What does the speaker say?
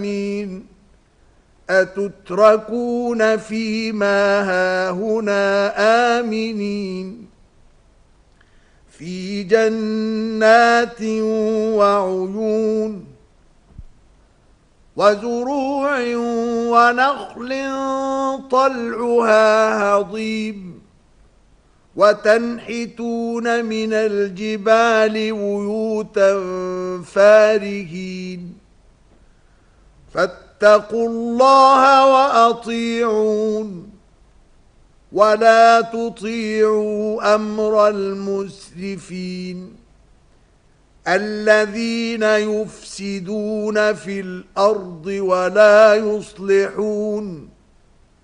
آمين أتتركون فيما هاهنا آمنين في جنات وعيون وزروع ونخل طلعها هضيم وتنحتون من الجبال بيوتا فارهين فاتقوا الله وأطيعون ولا تطيعوا أمر المسرفين الذين يفسدون في الأرض ولا يصلحون